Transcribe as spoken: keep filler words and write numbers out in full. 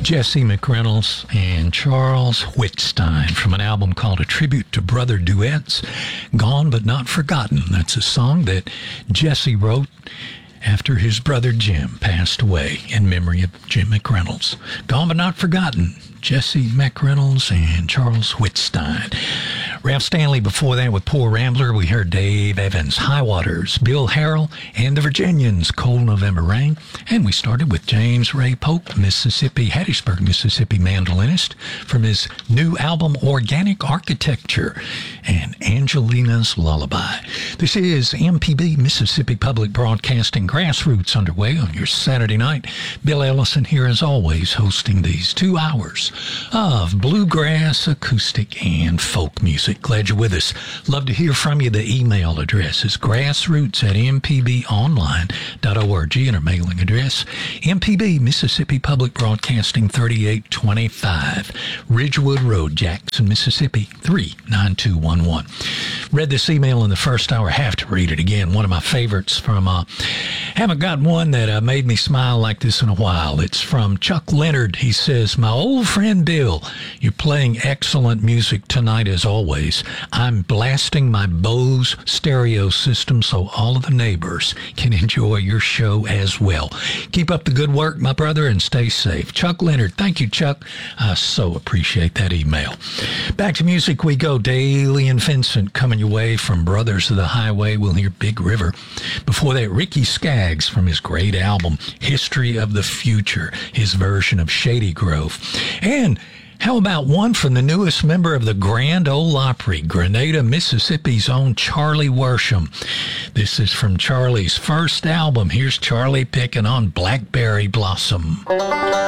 Jesse McReynolds and Charles Whitstein from an album called A Tribute to Brother Duets, Gone But Not Forgotten. That's a song that Jesse wrote after his brother Jim passed away in memory of Jim McReynolds. Gone But Not Forgotten, Jesse McReynolds and Charles Whitstein. Ralph Stanley before that with Poor Rambler. We heard Dave Evans, High Waters, Bill Harrell, and the Virginians, Cold November Rain. And we started with James Ray Polk, Mississippi, Hattiesburg, Mississippi mandolinist, from his new album Organic Architecture, and Angelina's Lullaby. This is M P B, Mississippi Public Broadcasting, Grassroots underway on your Saturday night. Bill Ellison here as always, hosting these two hours of bluegrass, acoustic, and folk music. Glad you're with us. Love to hear from you. The email address is grassroots at m p b online dot org, and our mailing address, M P B, Mississippi Public Broadcasting, thirty-eight twenty-five Ridgewood Road, Jackson, Mississippi, three nine two one one. Read this email in the first hour. Have to read it again. One of my favorites from, uh, haven't got one that uh, made me smile like this in a while. It's from Chuck Leonard. He says, "My old friend Bill, you're playing excellent music tonight as always. I'm blasting my Bose stereo system so all of the neighbors can enjoy your show as well. Keep up the good work, my brother, and stay safe." Chuck Leonard. Thank you, Chuck. I so appreciate that email. Back to music we go. Daly and Vincent coming your way from Brothers of the Highway. We'll hear Big River. Before that, Ricky Skaggs from his great album, History of the Future, his version of Shady Grove. And how about one from the newest member of the Grand Ole Opry, Grenada, Mississippi's own Charlie Worsham. This is from Charlie's first album. Here's Charlie picking on Blackberry Blossom.